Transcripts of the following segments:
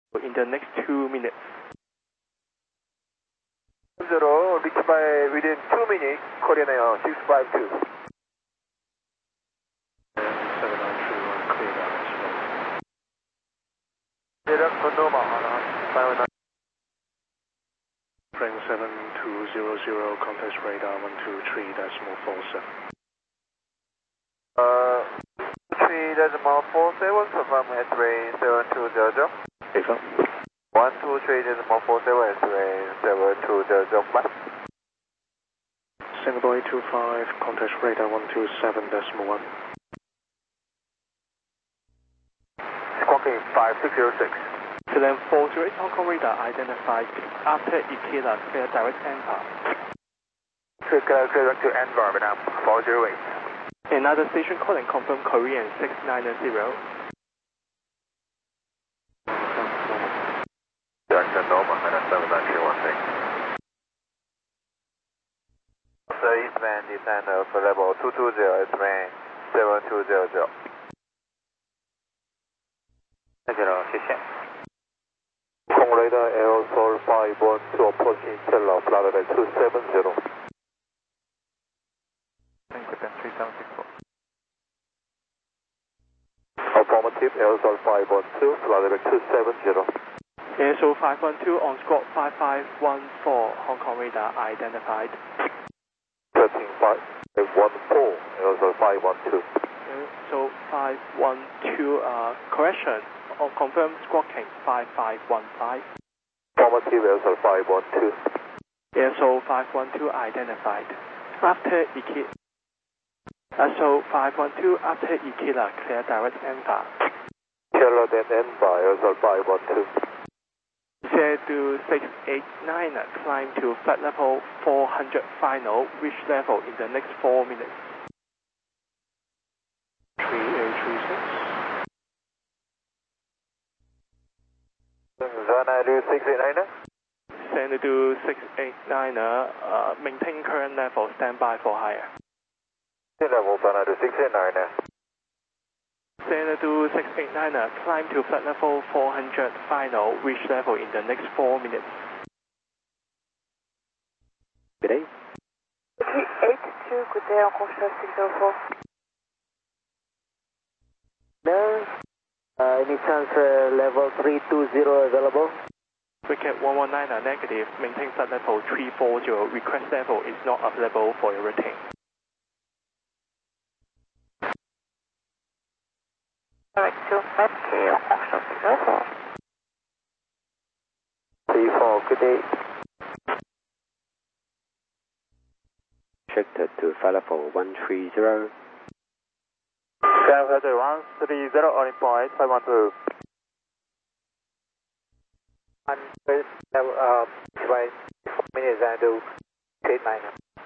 in the next 2 minutes. 0, reach by within 2 minutes, Korean Air 652. 7931, clear down. Direct Noma, 519. Frame 7200, contact radar 123.47. 3.47, confirm S-Ray 7200. Affirm. 123.47, S-Ray 7200, bye. Singapore 825, contact radar 127.1. Squawking 5606. Sedan 408 Hong Kong radar identified after Ikeda, clear direct ANVA. Clear to ANVA, Vietnam 408. Another station calling confirm Korean 690. Director Noma, 79316. The Eastman descend for level 220, Eastman 7200. 谢谢。空 radar aerosol 512 approaching Stella, flight level 270. Thank you, Ben 3764. Affirmative, aerosol 512, flight level 270. ASO 512 on squawk 5514, Hong Kong radar identified. 13514, aerosol 512. So 512, correction, confirm squawking 5515. Affirmative, aerosol 512. ASO 512 identified. After Ikeda. ASO 512 after Ikeda, clear direct ANVA. Kilo then ANVA, aerosol 512. Zedu 689, climb to flight level 400 final, reach level in the next 4 minutes. 3836. Xanadu 689. Xanadu 689, maintain current level, stand by for higher. Level Xanadu 689. Xanadu 689, climb to flight level 400 final, reach level in the next 4 minutes. Good day. 382, good day, on Control 604. No. Any chance level 320 available? Wicket 119, negative, maintain flight level 340, request level is not available for your routine. Direct to Medkey, on Control 604. 34, good day. Checked to flight level 130. San Jose 130, only point 512. Right, 4 minutes and do 89.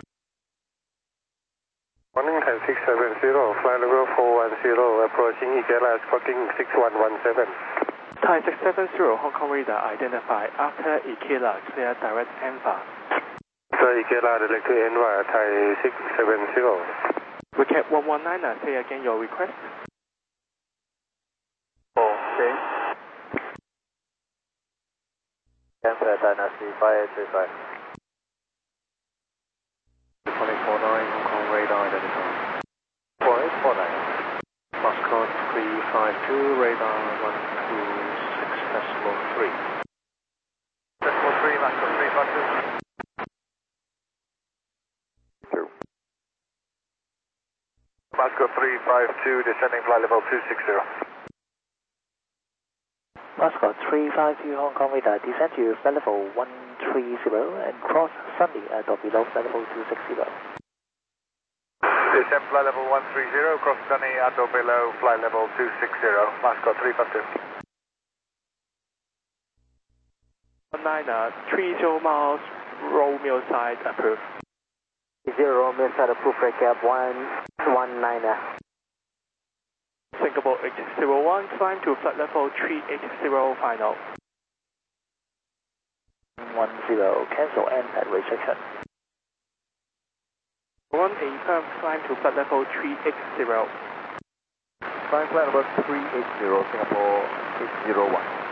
Morning 670, flight level 410, approaching Ikeda, squawking 6117. Thai 670, Hong Kong radar identified after Ikeda, clear direct ANVA. So Ikeda, direct to ANVA, Thai 670. Wicket 119, say again your request. Okay. Cancel Dynasty 5835. 2049, Hong Kong radar identified. 4849. Mascot 352, radar 126.3. Decimal 3, Mascot 352. Mascot 352, descending flight level 260. Mascot 352 Hong Kong radar, descend to flight level 130 and cross Sunday at or below flight level 260. Descend flight level 130, cross Sunny at or below flight level 260. Mascot 352. 30 miles, Romeo side approved. 0 Romeo side approved, recap 119. Singapore 801, climb to flight level 380 final. 10, cancel and at rejection. 18 firm, climb to flight level 380. Climb flight level 380, Singapore 801.